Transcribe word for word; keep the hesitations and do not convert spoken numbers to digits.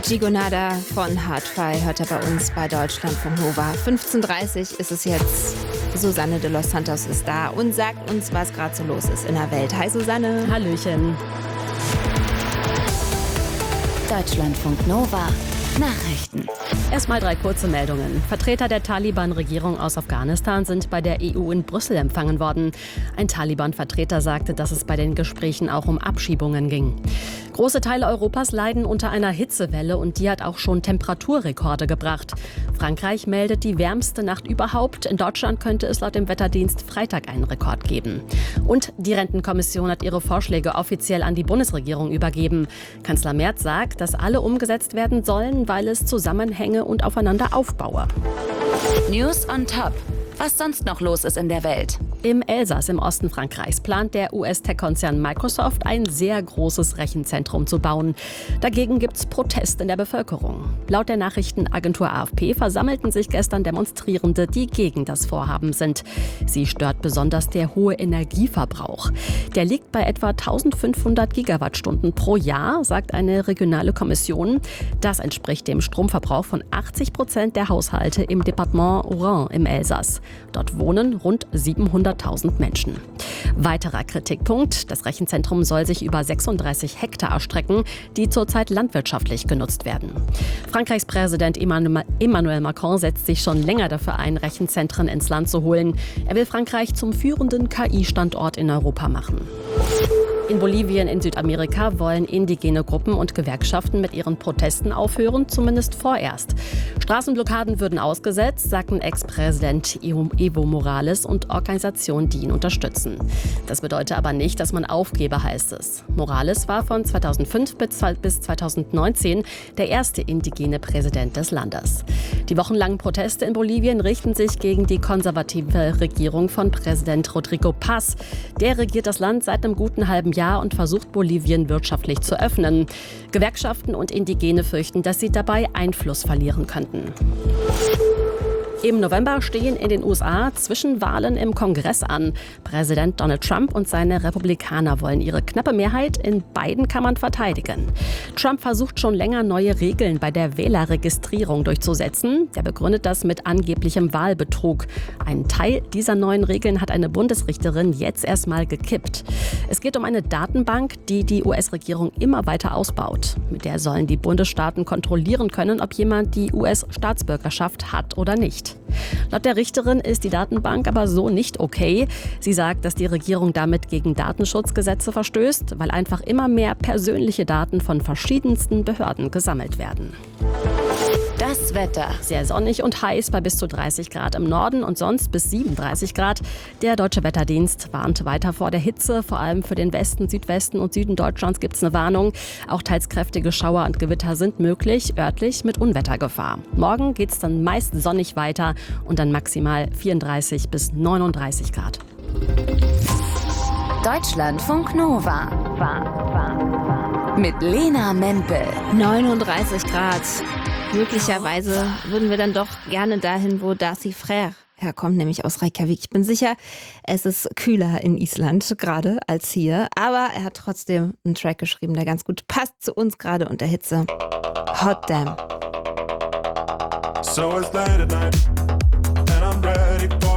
Gigonada von Hardfire hört er bei uns bei Deutschlandfunk Nova. fünfzehn Uhr dreißig ist es jetzt. Susanne de los Santos ist da und sagt uns, was gerade so los ist in der Welt. Hi Susanne. Hallöchen. Deutschlandfunk Nova. Nachrichten. Erstmal drei kurze Meldungen. Vertreter der Taliban-Regierung aus Afghanistan sind bei der E U in Brüssel empfangen worden. Ein Taliban-Vertreter sagte, dass es bei den Gesprächen auch um Abschiebungen ging. Große Teile Europas leiden unter einer Hitzewelle und die hat auch schon Temperaturrekorde gebracht. Frankreich meldet die wärmste Nacht überhaupt. In Deutschland könnte es laut dem Wetterdienst Freitag einen Rekord geben. Und die Rentenkommission hat ihre Vorschläge offiziell an die Bundesregierung übergeben. Kanzler Merz sagt, dass alle umgesetzt werden sollen, weil es Zusammenhänge und aufeinander aufbaue. News on top. Was sonst noch los ist in der Welt. Im Elsass im Osten Frankreichs plant der U S-Tech-Konzern Microsoft ein sehr großes Rechenzentrum zu bauen. Dagegen gibt es Protest in der Bevölkerung. Laut der Nachrichtenagentur A F P versammelten sich gestern Demonstrierende, die gegen das Vorhaben sind. Sie stört besonders der hohe Energieverbrauch. Der liegt bei etwa eintausendfünfhundert Gigawattstunden pro Jahr, sagt eine regionale Kommission. Das entspricht dem Stromverbrauch von achtzig Prozent der Haushalte im Departement Oran im Elsass. Dort wohnen rund siebenhunderttausend Menschen. Weiterer Kritikpunkt: Das Rechenzentrum soll sich über sechsunddreißig Hektar erstrecken, die zurzeit landwirtschaftlich genutzt werden. Frankreichs Präsident Emmanuel Macron setzt sich schon länger dafür ein, Rechenzentren ins Land zu holen. Er will Frankreich zum führenden K I-Standort in Europa machen. In Bolivien in Südamerika wollen indigene Gruppen und Gewerkschaften mit ihren Protesten aufhören, zumindest vorerst. Straßenblockaden würden ausgesetzt, sagten Ex-Präsident Evo Morales und Organisationen, die ihn unterstützen. Das bedeutet aber nicht, dass man aufgebe, heißt es. Morales war von zweitausendfünf bis zweitausendneunzehn der erste indigene Präsident des Landes. Die wochenlangen Proteste in Bolivien richten sich gegen die konservative Regierung von Präsident Rodrigo Paz. Der regiert das Land seit einem guten halben Jahr und versucht, Bolivien wirtschaftlich zu öffnen. Gewerkschaften und Indigene fürchten, dass sie dabei Einfluss verlieren könnten. Im November stehen in den U S A Zwischenwahlen im Kongress an. Präsident Donald Trump und seine Republikaner wollen ihre knappe Mehrheit in beiden Kammern verteidigen. Trump versucht schon länger, neue Regeln bei der Wählerregistrierung durchzusetzen. Er begründet das mit angeblichem Wahlbetrug. Einen Teil dieser neuen Regeln hat eine Bundesrichterin jetzt erstmal gekippt. Es geht um eine Datenbank, die die U S-Regierung immer weiter ausbaut. Mit der sollen die Bundesstaaten kontrollieren können, ob jemand die U S-Staatsbürgerschaft hat oder nicht. Laut der Richterin ist die Datenbank aber so nicht okay. Sie sagt, dass die Regierung damit gegen Datenschutzgesetze verstößt, weil einfach immer mehr persönliche Daten von verschiedensten Behörden gesammelt werden. Das Wetter. Sehr sonnig und heiß bei bis zu dreißig Grad im Norden und sonst bis siebenunddreißig Grad. Der Deutsche Wetterdienst warnt weiter vor der Hitze. Vor allem für den Westen, Südwesten und Süden Deutschlands gibt es eine Warnung. Auch teils kräftige Schauer und Gewitter sind möglich, örtlich mit Unwettergefahr. Morgen geht es dann meist sonnig weiter und dann maximal vierunddreißig bis neununddreißig Grad. Deutschlandfunk Nova. Mit Lena Mempel. neununddreißig Grad. Möglicherweise würden wir dann doch gerne dahin, wo Darcy Frère herkommt, nämlich aus Reykjavik. Ich bin sicher, es ist kühler in Island gerade als hier. Aber er hat trotzdem einen Track geschrieben, der ganz gut passt zu uns gerade und der Hitze. Hot Damn. So it's late at night and I'm ready for